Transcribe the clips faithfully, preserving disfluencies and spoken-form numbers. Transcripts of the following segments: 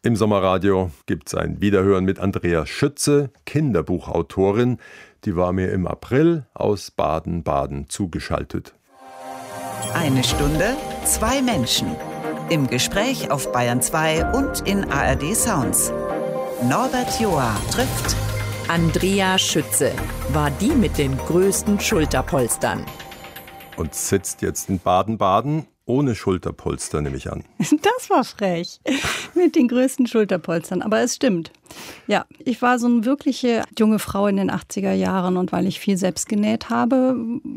Im Sommerradio gibt es ein Wiederhören mit Andrea Schütze, Kinderbuchautorin. Die war mir im April aus Baden-Baden zugeschaltet. Eine Stunde, zwei Menschen. Im Gespräch auf Bayern zwei und in A R D Sounds. Norbert Joa trifft Andrea Schütze, war die mit den größten Schulterpolstern. Und sitzt jetzt in Baden-Baden ohne Schulterpolster, nehme ich an. Das war frech. Mit den größten Schulterpolstern. Aber es stimmt. Ja, ich war so eine wirkliche junge Frau in den achtziger Jahren. Und weil ich viel selbst genäht habe,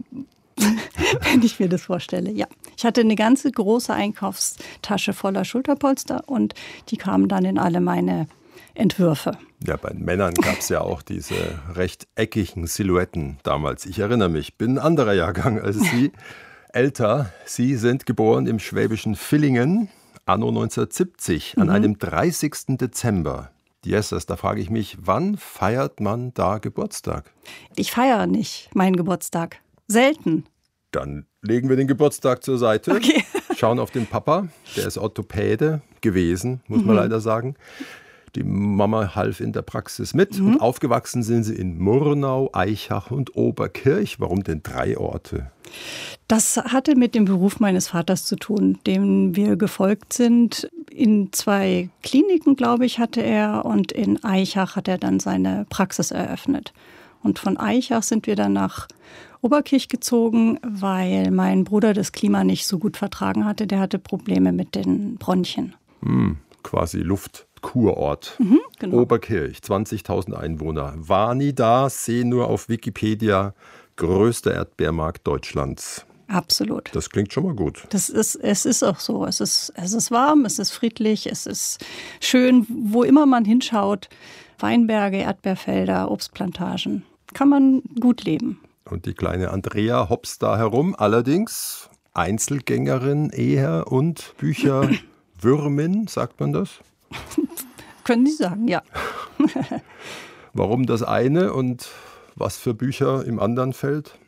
wenn ich mir das vorstelle, ja. Ich hatte eine ganze große Einkaufstasche voller Schulterpolster. Und die kamen dann in alle meine Entwürfe. Ja, bei den Männern gab es ja auch diese recht eckigen Silhouetten damals. Ich erinnere mich, bin ein anderer Jahrgang als Sie. Älter, Sie sind geboren im schwäbischen Villingen, anno neunzehnhundertsiebzig, an mhm. einem dreißigsten Dezember. Jesus, da frage ich mich, wann feiert man da Geburtstag? Ich feiere nicht meinen Geburtstag. Selten. Dann legen wir den Geburtstag zur Seite, okay. Schauen auf den Papa, der ist Orthopäde gewesen, muss man mhm. leider sagen. Die Mama half in der Praxis mit mhm. und aufgewachsen sind sie in Murnau, Aichach und Oberkirch. Warum denn drei Orte? Das hatte mit dem Beruf meines Vaters zu tun, dem wir gefolgt sind. In zwei Kliniken, glaube ich, hatte er und in Aichach hat er dann seine Praxis eröffnet. Und von Aichach sind wir dann nach Oberkirch gezogen, weil mein Bruder das Klima nicht so gut vertragen hatte. Der hatte Probleme mit den Bronchien. Hm, quasi Luftkurort. Mhm, genau. Oberkirch, zwanzigtausend Einwohner. War nie da, sehe nur auf Wikipedia, größter Erdbeermarkt Deutschlands. Absolut. Das klingt schon mal gut. Das ist, es ist auch so. Es ist, es ist warm, es ist friedlich, es ist schön, wo immer man hinschaut. Weinberge, Erdbeerfelder, Obstplantagen. Kann man gut leben. Und die kleine Andrea hopst da herum, allerdings Einzelgängerin eher und Bücherwürmin, sagt man das? Können Sie sagen, ja. Warum das eine und was für Bücher im anderen Feld?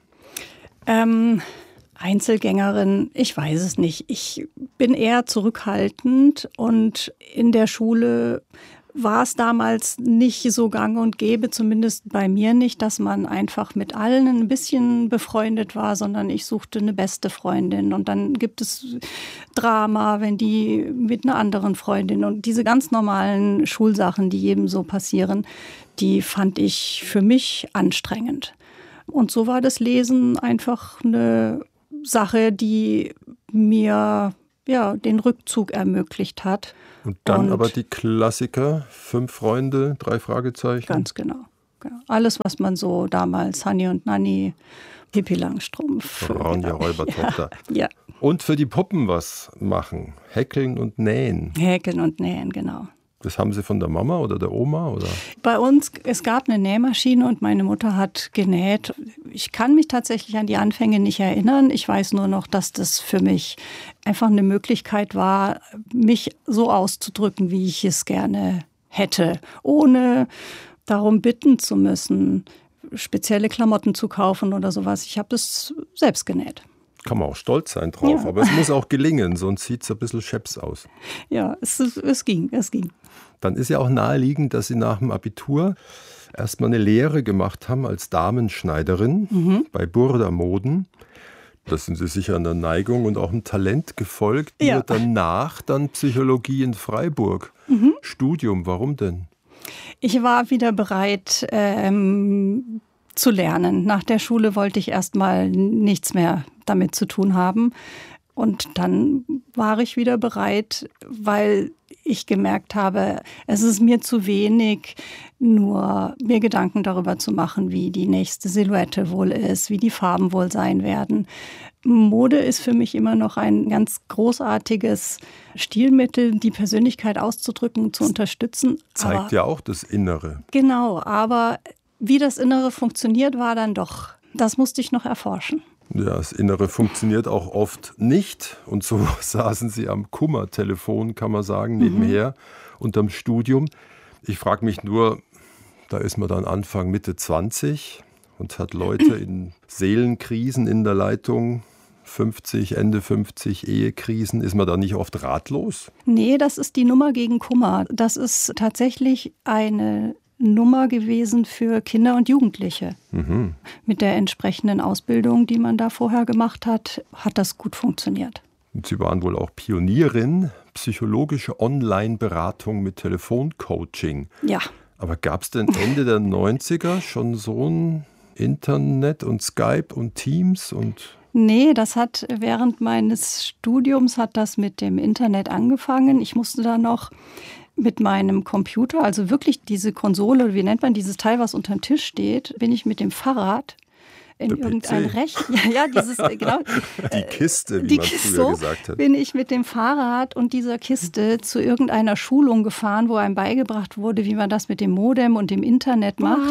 Ähm, Einzelgängerin, ich weiß es nicht. Ich bin eher zurückhaltend und in der Schule war es damals nicht so gang und gäbe, zumindest bei mir nicht, dass man einfach mit allen ein bisschen befreundet war, sondern ich suchte eine beste Freundin. Und dann gibt es Drama, wenn die mit einer anderen Freundin und diese ganz normalen Schulsachen, die jedem so passieren, die fand ich für mich anstrengend. Und so war das Lesen einfach eine Sache, die mir ja, den Rückzug ermöglicht hat. Und dann und aber die Klassiker, fünf Freunde, drei Fragezeichen. Ganz genau. genau. Alles, was man so damals, Hanni und Nanni, Pippi Langstrumpf. Ronja genau. Räubertochter. Ja, ja. Und für die Puppen was machen, häkeln und nähen. Häkeln und nähen, genau. Das haben Sie von der Mama oder der Oma? Oder? Bei uns, es gab eine Nähmaschine und meine Mutter hat genäht. Ich kann mich tatsächlich an die Anfänge nicht erinnern. Ich weiß nur noch, dass das für mich einfach eine Möglichkeit war, mich so auszudrücken, wie ich es gerne hätte, ohne darum bitten zu müssen, spezielle Klamotten zu kaufen oder sowas. Ich habe das selbst genäht. Kann man auch stolz sein drauf, ja. aber es muss auch gelingen, sonst sieht es ein bisschen scheps aus. Ja, es, es ging, es ging. Dann ist ja auch naheliegend, dass Sie nach dem Abitur erstmal eine Lehre gemacht haben als Damenschneiderin mhm. bei Burda Moden. Das sind Sie sicher einer Neigung und auch einem Talent gefolgt. Ja. Nur danach dann Psychologie in Freiburg. Mhm. Studium, warum denn? Ich war wieder bereit, ähm, zu lernen. Nach der Schule wollte ich erstmal nichts mehr damit zu tun haben. Und dann war ich wieder bereit, weil ich gemerkt habe, es ist mir zu wenig, nur mir Gedanken darüber zu machen, wie die nächste Silhouette wohl ist, wie die Farben wohl sein werden. Mode ist für mich immer noch ein ganz großartiges Stilmittel, die Persönlichkeit auszudrücken, zu unterstützen. Zeigt aber, ja auch das Innere. Genau, aber wie das Innere funktioniert, war dann doch, das musste ich noch erforschen. Ja, das Innere funktioniert auch oft nicht. Und so saßen Sie am Kummertelefon, kann man sagen, nebenher, mhm. unterm Studium. Ich frage mich nur, da ist man dann Anfang, Mitte zwanzig und hat Leute in Seelenkrisen in der Leitung, fünfzig, Ende fünfzig, Ehekrisen, ist man da nicht oft ratlos? Nee, das ist die Nummer gegen Kummer. Das ist tatsächlich eine Nummer gewesen für Kinder und Jugendliche. Mhm. Mit der entsprechenden Ausbildung, die man da vorher gemacht hat, hat das gut funktioniert. Und Sie waren wohl auch Pionierin, psychologische Online-Beratung mit Telefoncoaching. Ja. Aber gab es denn Ende der neunziger schon so ein Internet und Skype und Teams und... Nee, das hat während meines Studiums hat das mit dem Internet angefangen. Ich musste da noch mit meinem Computer, also wirklich diese Konsole, wie nennt man dieses Teil, was unter dem Tisch steht, bin ich mit dem Fahrrad in Der irgendein P C. Recht. Ja, ja, dieses, genau. Die Kiste, wie die man Kiste, früher gesagt hat. bin ich mit dem Fahrrad und dieser Kiste zu irgendeiner Schulung gefahren, wo einem beigebracht wurde, wie man das mit dem Modem und dem Internet macht.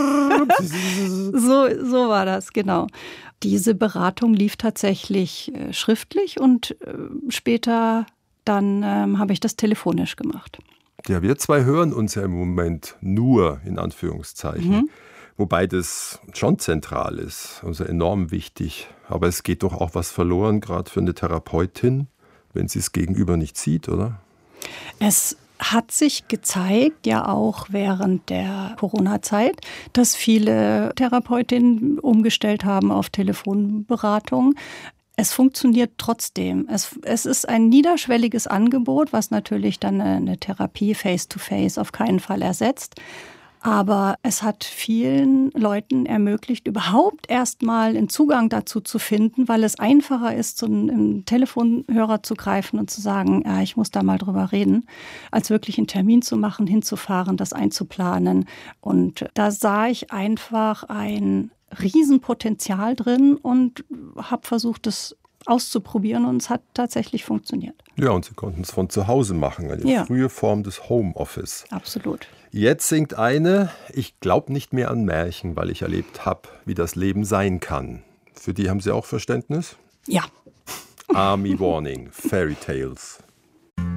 so, so war das, genau. Diese Beratung lief tatsächlich äh, schriftlich und äh, später dann ähm, habe ich das telefonisch gemacht. Ja, wir zwei hören uns ja im Moment nur, in Anführungszeichen. Mhm. Wobei das schon zentral ist, also enorm wichtig. Aber es geht doch auch was verloren, gerade für eine Therapeutin, wenn sie es gegenüber nicht sieht, oder? Es hat sich gezeigt, ja auch während der Corona-Zeit, dass viele Therapeutinnen umgestellt haben auf Telefonberatung. Es funktioniert trotzdem. Es, es ist ein niederschwelliges Angebot, was natürlich dann eine, eine Therapie face-to-face auf keinen Fall ersetzt. Aber es hat vielen Leuten ermöglicht, überhaupt erstmal einen Zugang dazu zu finden, weil es einfacher ist, zu einem Telefonhörer zu greifen und zu sagen, ja, ich muss da mal drüber reden, als wirklich einen Termin zu machen, hinzufahren, das einzuplanen. Und da sah ich einfach ein Riesenpotenzial drin und habe versucht, das auszuprobieren, und es hat tatsächlich funktioniert. Ja, und Sie konnten es von zu Hause machen, eine ja. frühe Form des Homeoffice. Absolut. Jetzt singt eine, ich glaube nicht mehr an Märchen, weil ich erlebt habe, wie das Leben sein kann. Für die haben Sie auch Verständnis? Ja. Army Warning, Fairy Tales.